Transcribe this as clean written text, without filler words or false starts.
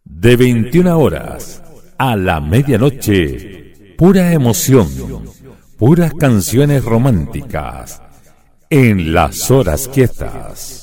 De 21 horas a la medianoche, pura emoción, puras canciones románticas en las horas quietas.